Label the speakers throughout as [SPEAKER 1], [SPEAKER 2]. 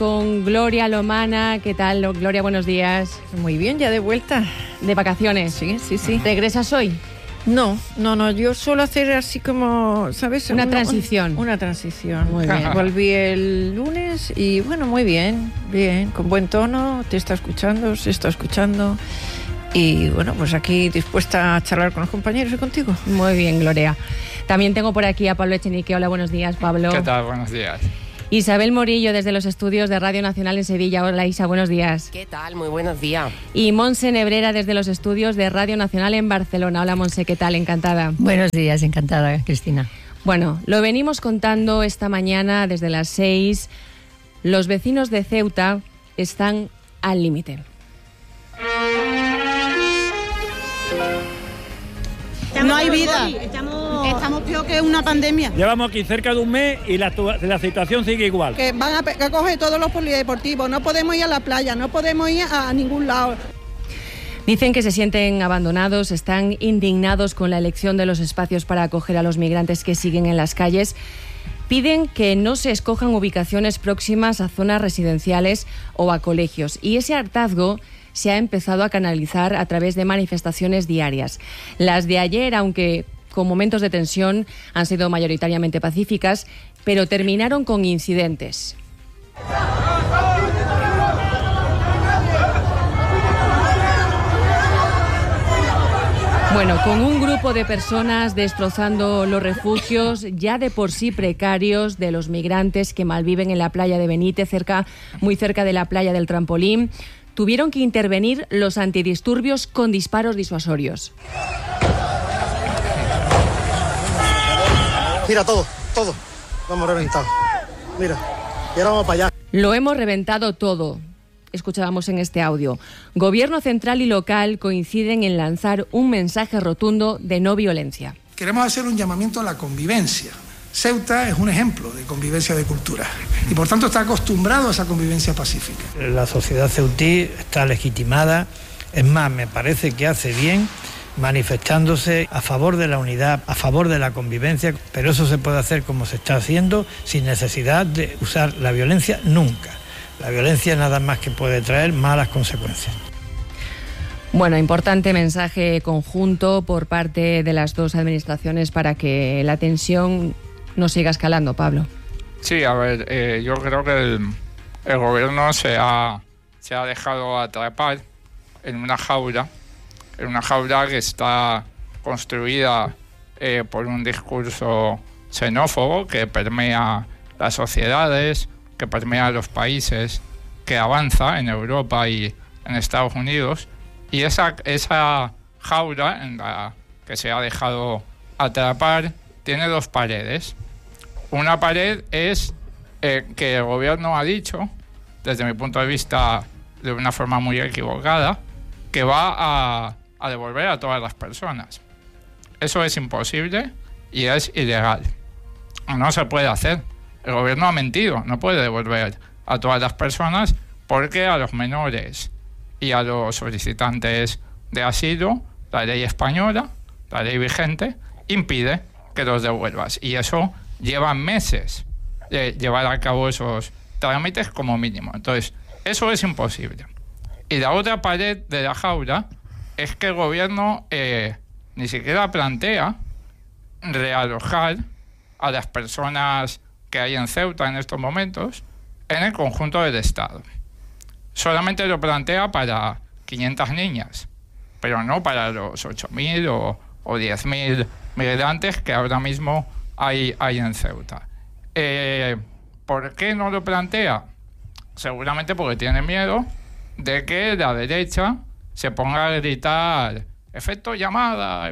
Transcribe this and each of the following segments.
[SPEAKER 1] Con Gloria Lomana. ¿Qué tal, Gloria? Buenos días.
[SPEAKER 2] Muy bien, ya de vuelta.
[SPEAKER 1] ¿De vacaciones?
[SPEAKER 2] Sí.
[SPEAKER 1] ¿Regresas hoy?
[SPEAKER 2] No, yo suelo hacer así como, ¿sabes?
[SPEAKER 1] Una transición.
[SPEAKER 2] Una transición.
[SPEAKER 1] Muy bien.
[SPEAKER 2] Volví el lunes y bueno, muy bien, con buen tono, se está escuchando. Y bueno, pues aquí dispuesta a charlar con los compañeros y contigo.
[SPEAKER 1] Muy bien, Gloria. También tengo por aquí a Pablo Echenique. Hola, buenos días, Pablo.
[SPEAKER 3] ¿Qué tal? Buenos días.
[SPEAKER 1] Isabel Morillo, desde los estudios de Radio Nacional en Sevilla. Hola, Isa, buenos días.
[SPEAKER 4] ¿Qué tal? Muy buenos días.
[SPEAKER 1] Y Monse Nebrera, desde los estudios de Radio Nacional en Barcelona. Hola, Monse, ¿qué tal? Encantada.
[SPEAKER 5] Buenos días, encantada, Cristina.
[SPEAKER 1] Bueno, lo venimos contando esta mañana desde las 6. Los vecinos de Ceuta están al límite.
[SPEAKER 6] No hay vida. Estamos peor que una pandemia.
[SPEAKER 7] Llevamos aquí cerca de un mes y la situación sigue igual.
[SPEAKER 6] Que van a coger todos los polideportivos. No podemos ir a la playa, no podemos ir a ningún lado.
[SPEAKER 1] Dicen que se sienten abandonados, están indignados con la elección de los espacios para acoger a los migrantes que siguen en las calles. Piden que no se escojan ubicaciones próximas a zonas residenciales o a colegios. Y ese hartazgo se ha empezado a canalizar a través de manifestaciones diarias. Las de ayer, aunque con momentos de tensión, han sido mayoritariamente pacíficas, pero terminaron con incidentes. Bueno, con un grupo de personas destrozando los refugios ya de por sí precarios de los migrantes que malviven en la playa de Benítez, muy cerca de la playa del Trampolín, tuvieron que intervenir los antidisturbios con disparos disuasorios.
[SPEAKER 8] Mira, todo, lo hemos reventado. Mira, y ahora vamos para allá.
[SPEAKER 1] Lo hemos reventado todo, escuchábamos en este audio. Gobierno central y local coinciden en lanzar un mensaje rotundo de no violencia.
[SPEAKER 9] Queremos hacer un llamamiento a la convivencia. Ceuta es un ejemplo de convivencia de cultura y por tanto está acostumbrado a esa convivencia pacífica.
[SPEAKER 10] La sociedad ceutí está legitimada, es más, me parece que hace bien manifestándose a favor de la unidad, a favor de la convivencia, pero eso se puede hacer como se está haciendo sin necesidad de usar la violencia nunca. La violencia nada más que puede traer malas consecuencias.
[SPEAKER 1] Bueno, importante mensaje conjunto por parte de las dos administraciones para que la tensión no siga escalando, Pablo.
[SPEAKER 3] Sí, a ver, yo creo que el gobierno se ha dejado atrapar en una jaula que está construida por un discurso xenófobo que permea las sociedades, que permea los países, que avanza en Europa y en Estados Unidos. Y esa jaula en la que se ha dejado atrapar tiene dos paredes. Una pared es que el gobierno ha dicho, desde mi punto de vista de una forma muy equivocada, que va a devolver a todas las personas. Eso es imposible y es ilegal. No se puede hacer. El gobierno ha mentido, no puede devolver a todas las personas porque a los menores y a los solicitantes de asilo, la ley española, la ley vigente, impide que los devuelvas. Y eso lleva meses llevar a cabo esos trámites como mínimo. Entonces, eso es imposible. Y la otra pared de la jaula es que el gobierno ni siquiera plantea realojar a las personas que hay en Ceuta en estos momentos en el conjunto del Estado. Solamente lo plantea para 500 niñas, pero no para los 8.000 o 10.000 migrantes que ahora mismo hay en Ceuta. ¿Por qué no lo plantea? Seguramente porque tiene miedo de que la derecha se ponga a gritar efecto llamada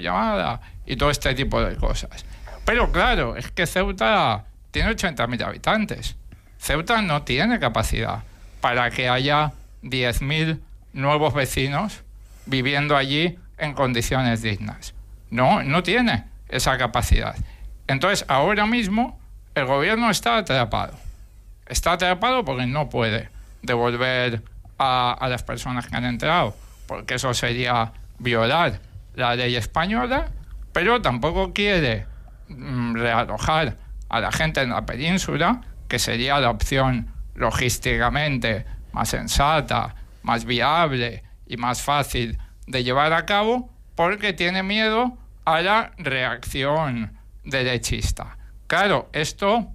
[SPEAKER 3] y todo este tipo de cosas. Pero claro, es que Ceuta tiene 80.000 habitantes. Ceuta no tiene capacidad para que haya 10.000 nuevos vecinos viviendo allí en condiciones dignas. No tiene esa capacidad. Entonces, ahora mismo, el gobierno está atrapado. Está atrapado porque no puede devolver a las personas que han entrado, porque eso sería violar la ley española, pero tampoco quiere realojar a la gente en la península, que sería la opción logísticamente más sensata, más viable y más fácil de llevar a cabo, porque tiene miedo a la reacción derechista. Claro, esto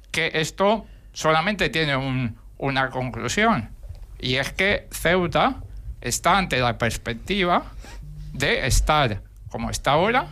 [SPEAKER 3] solamente tiene una conclusión, y es que Ceuta está ante la perspectiva de estar, como está ahora,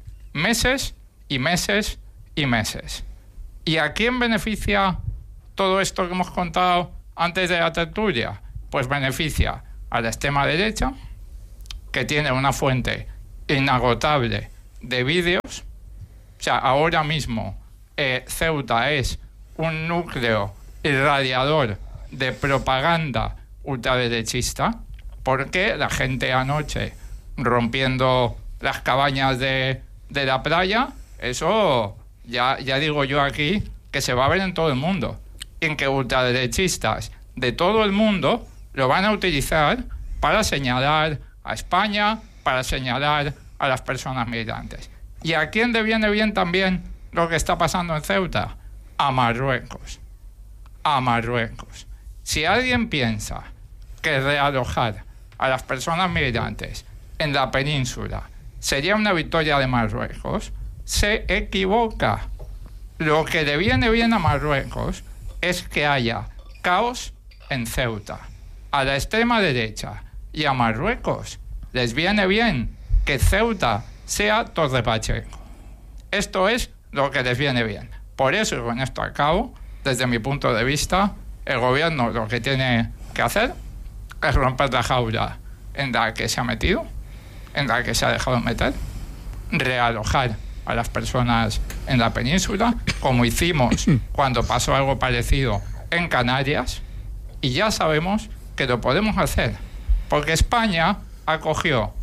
[SPEAKER 3] meses y meses y meses. ¿Y a quién beneficia todo esto que hemos contado antes de la tertulia? Pues beneficia a la extrema derecha, que tiene una fuente inagotable de vídeos. O sea, ahora mismo Ceuta es un núcleo irradiador de propaganda ultraderechista, porque la gente anoche rompiendo las cabañas de la playa, eso ya digo yo aquí que se va a ver en todo el mundo, en que ultraderechistas de todo el mundo lo van a utilizar para señalar a España, para señalar a las personas migrantes. ¿Y a quién le viene bien también lo que está pasando en Ceuta? A Marruecos. A Marruecos. Si alguien piensa que realojar a las personas migrantes en la península sería una victoria de Marruecos, se equivoca. Lo que le viene bien a Marruecos es que haya caos en Ceuta. A la extrema derecha y a Marruecos les viene bien que Ceuta sea Torre Pacheco. Esto es lo que les viene bien. Por eso, y con esto acabo, desde mi punto de vista, el gobierno lo que tiene que hacer es romper la jaula en la que se ha metido, en la que se ha dejado meter, realojar a las personas en la península, como hicimos cuando pasó algo parecido en Canarias, y ya sabemos que lo podemos hacer, porque España acogió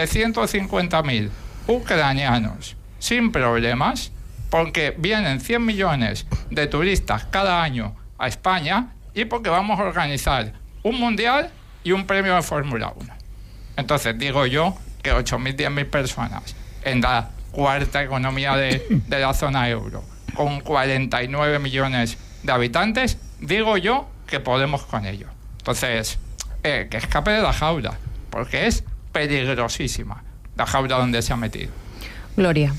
[SPEAKER 3] 350.000 ucranianos sin problemas, porque vienen 100 millones de turistas cada año a España y porque vamos a organizar un mundial y un premio de Fórmula 1. Entonces digo yo que 8.000, 10.000 personas en la cuarta economía de la zona euro, con 49 millones de habitantes, digo yo que podemos con ello. Entonces, que escape de la jaula, porque es peligrosísima la jaula donde se ha metido.
[SPEAKER 1] Gloria.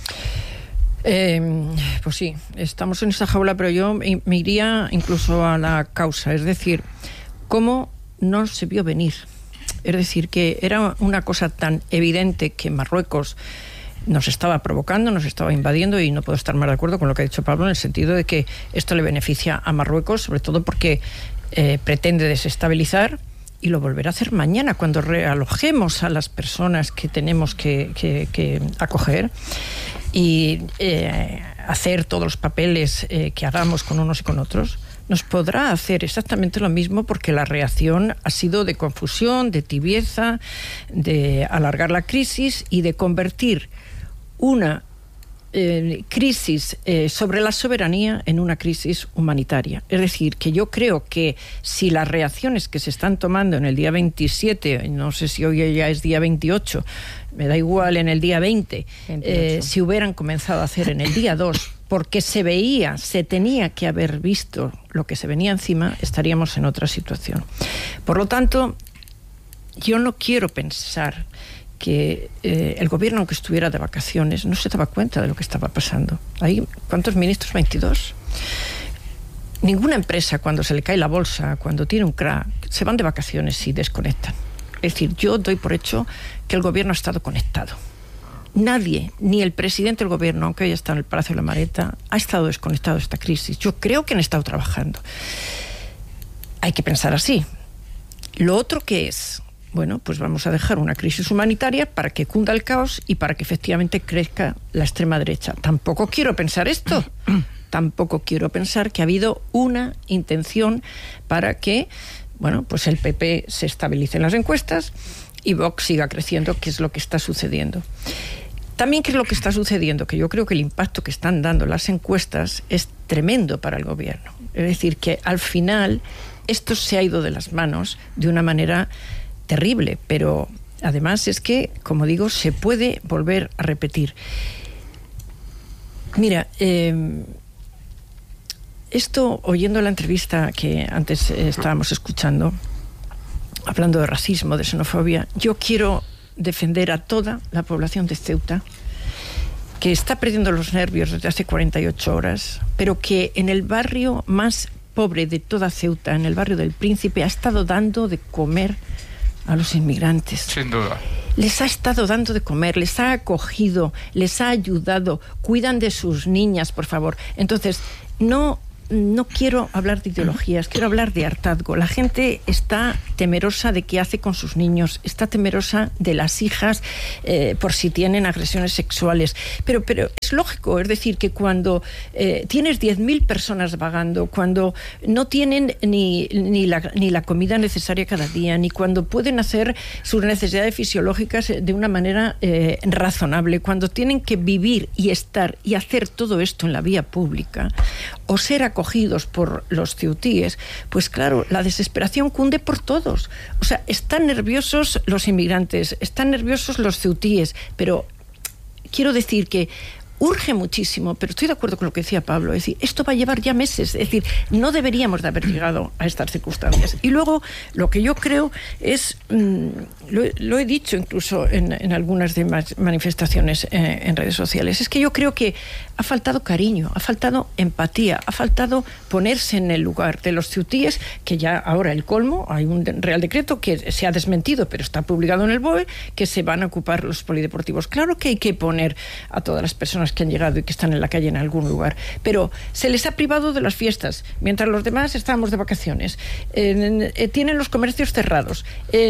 [SPEAKER 2] Pues sí, estamos en esa jaula, pero yo me iría incluso a la causa, es decir, ¿cómo no se vio venir? Es decir, que era una cosa tan evidente que Marruecos nos estaba provocando, nos estaba invadiendo, y no puedo estar más de acuerdo con lo que ha dicho Pablo, en el sentido de que esto le beneficia a Marruecos, sobre todo porque pretende desestabilizar, y lo volverá a hacer mañana cuando realojemos a las personas que tenemos que acoger y hacer todos los papeles que hagamos con unos y con otros. Nos podrá hacer exactamente lo mismo, porque la reacción ha sido de confusión, de tibieza, de alargar la crisis y de convertir una crisis sobre la soberanía en una crisis humanitaria. Es decir, que yo creo que si las reacciones que se están tomando en el día 27, no sé si hoy ya es día 28, me da igual, en el día 20, si hubieran comenzado a hacer en el día 2, porque se tenía que haber visto lo que se venía encima, estaríamos en otra situación. Por lo tanto, yo no quiero pensar que el gobierno, aunque estuviera de vacaciones, no se daba cuenta de lo que estaba pasando. ¿Hay cuántos ministros? 22. Ninguna empresa, cuando se le cae la bolsa, cuando tiene un crack, se van de vacaciones y desconectan. Es decir, yo doy por hecho que el gobierno ha estado conectado. Nadie, ni el presidente del gobierno, aunque haya estado en el Palacio de la Mareta, ha estado desconectado de esta crisis. Yo creo que han estado trabajando. Hay que pensar así. Lo otro que es, bueno, pues vamos a dejar una crisis humanitaria para que cunda el caos y para que efectivamente crezca la extrema derecha. Tampoco quiero pensar esto. Tampoco quiero pensar que ha habido una intención para que, bueno, pues el PP se estabilice en las encuestas y Vox siga creciendo, que es lo que está sucediendo. También, ¿qué es lo que está sucediendo? Que yo creo que el impacto que están dando las encuestas es tremendo para el gobierno. Es decir, que al final esto se ha ido de las manos de una manera terrible, pero además es que, como digo, se puede volver a repetir. Mira, esto, oyendo la entrevista que antes estábamos escuchando, hablando de racismo, de xenofobia, yo quiero defender a toda la población de Ceuta, que está perdiendo los nervios desde hace 48 horas, pero que en el barrio más pobre de toda Ceuta, en el barrio del Príncipe, ha estado dando de comer a los inmigrantes.
[SPEAKER 3] Sin duda.
[SPEAKER 2] Les ha estado dando de comer, les ha acogido, les ha ayudado, cuidan de sus niñas, por favor. Entonces, no quiero hablar de ideologías, quiero hablar de hartazgo. La gente está temerosa de qué hace con sus niños, está temerosa de las hijas por si tienen agresiones sexuales. Pero es lógico, es decir, que cuando tienes 10.000 personas vagando, cuando no tienen ni la comida necesaria cada día, ni cuando pueden hacer sus necesidades fisiológicas de una manera razonable, cuando tienen que vivir y estar y hacer todo esto en la vía pública, o ser acogidos por los ceutíes, pues claro, la desesperación cunde por todos. O sea, están nerviosos los inmigrantes, están nerviosos los ceutíes, pero quiero decir que urge muchísimo, pero estoy de acuerdo con lo que decía Pablo, es decir, esto va a llevar ya meses, es decir, no deberíamos de haber llegado a estas circunstancias. Y luego, lo que yo creo es, lo he dicho incluso en algunas de las manifestaciones en redes sociales, es que yo creo que ha faltado cariño, ha faltado empatía, ha faltado ponerse en el lugar de los ceutíes, que ya ahora el colmo, hay un Real Decreto que se ha desmentido, pero está publicado en el BOE, que se van a ocupar los polideportivos. Claro que hay que poner a todas las personas que han llegado y que están en la calle en algún lugar, pero se les ha privado de las fiestas, mientras los demás estábamos de vacaciones. Tienen los comercios cerrados,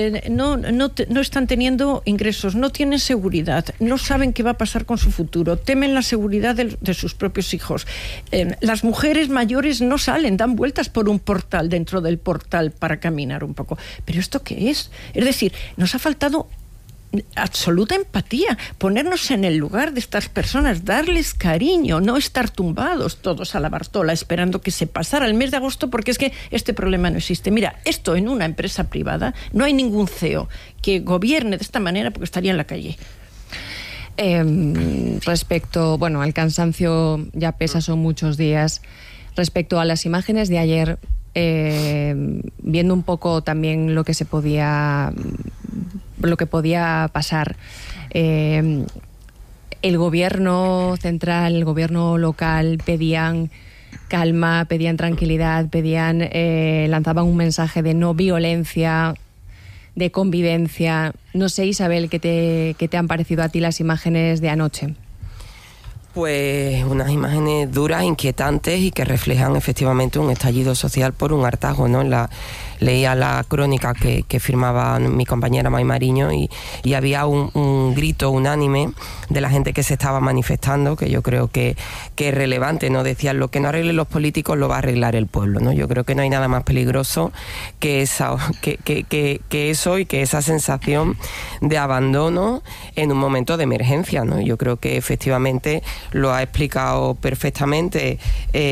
[SPEAKER 2] no están teniendo ingresos, no tienen seguridad, no saben qué va a pasar con su futuro, temen la seguridad de sus propios hijos. Las mujeres mayores no salen, dan vueltas por un portal dentro del portal para caminar un poco. ¿Pero esto qué es? Es decir, nos ha faltado absoluta empatía, ponernos en el lugar de estas personas, darles cariño, no estar tumbados todos a la Bartola esperando que se pasara el mes de agosto, porque es que este problema no existe. Mira, esto en una empresa privada no hay ningún CEO que gobierne de esta manera porque estaría en la calle.
[SPEAKER 1] Respecto, bueno, al cansancio ya pesa, son muchos días. Respecto a las imágenes de ayer, viendo un poco también lo que podía pasar, el gobierno central, el gobierno local pedían calma, pedían tranquilidad, lanzaban un mensaje de no violencia, de convivencia. No sé, Isabel, ¿qué te han parecido a ti las imágenes de anoche?
[SPEAKER 4] Pues unas imágenes duras, inquietantes y que reflejan efectivamente un estallido social por un hartazgo, ¿no? Leía la crónica que firmaba mi compañera May Mariño y había un grito unánime de la gente que se estaba manifestando, que yo creo que es relevante, ¿no? Decían, lo que no arreglen los políticos lo va a arreglar el pueblo, ¿no? Yo creo que no hay nada más peligroso que eso y que esa sensación de abandono en un momento de emergencia, ¿no? Yo creo que efectivamente lo ha explicado perfectamente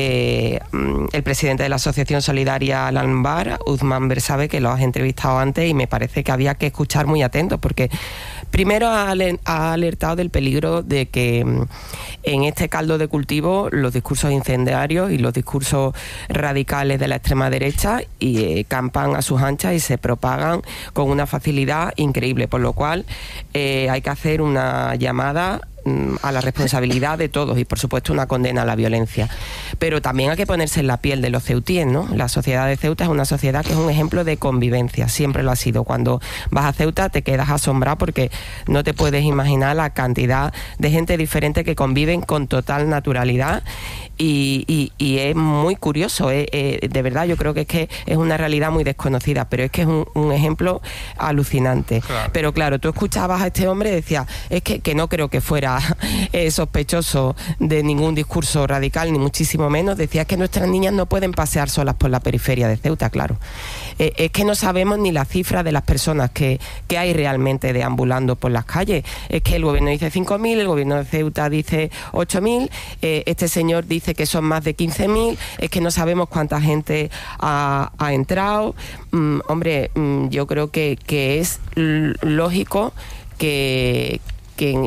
[SPEAKER 4] el presidente de la Asociación Solidaria Al-Anbar, Uthman Bersabe, que lo has entrevistado antes, y me parece que había que escuchar muy atentos, porque primero ha alertado del peligro de que en este caldo de cultivo los discursos incendiarios y los discursos radicales de la extrema derecha campan a sus anchas y se propagan con una facilidad increíble, por lo cual hay que hacer una llamada a la responsabilidad de todos y por supuesto una condena a la violencia, pero también hay que ponerse en la piel de los ceutíes, ¿no? La sociedad de Ceuta es una sociedad que es un ejemplo de convivencia, siempre lo ha sido. Cuando vas a Ceuta te quedas asombrado porque no te puedes imaginar la cantidad de gente diferente que conviven con total naturalidad y es muy curioso, de verdad. Yo creo que es una realidad muy desconocida, pero es que es un ejemplo alucinante. Claro. Pero claro, tú escuchabas a este hombre y decías, es que no creo que fuera sospechoso de ningún discurso radical, ni muchísimo menos. Decía que nuestras niñas no pueden pasear solas por la periferia de Ceuta, claro. Es que no sabemos ni la cifra de las personas que hay realmente deambulando por las calles. Es que el gobierno dice 5.000, el gobierno de Ceuta dice 8.000, este señor dice que son más de 15.000, es que no sabemos cuánta gente ha entrado. Hombre, yo creo que es lógico que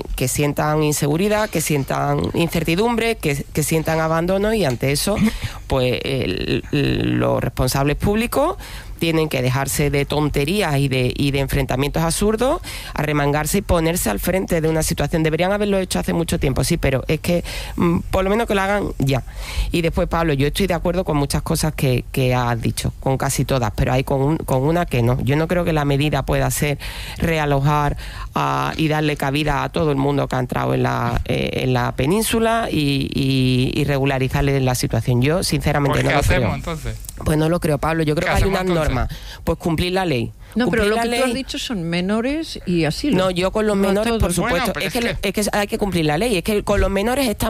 [SPEAKER 4] sientan inseguridad, que sientan incertidumbre, que sientan abandono, y ante eso pues los responsables públicos tienen que dejarse de tonterías y de enfrentamientos absurdos, arremangarse y ponerse al frente de una situación. Deberían haberlo hecho hace mucho tiempo, sí, pero es que por lo menos que lo hagan ya. Y después, Pablo, yo estoy de acuerdo con muchas cosas que has dicho, con casi todas, pero hay con una que no. Yo no creo que la medida pueda ser realojar y darle cabida a todo el mundo que ha entrado en la península y regularizarle la situación. Yo, sinceramente, no lo creo.
[SPEAKER 3] Entonces?
[SPEAKER 4] Pues no lo creo, Pablo. Yo creo que hay unas normas. Pues cumplir la ley.
[SPEAKER 2] No, pero lo que
[SPEAKER 4] tú
[SPEAKER 2] has dicho son menores y asilo.
[SPEAKER 4] No, yo con los menores, por
[SPEAKER 3] Bueno,
[SPEAKER 4] supuesto.
[SPEAKER 3] pero
[SPEAKER 4] es que hay que cumplir la ley. Es que con los menores está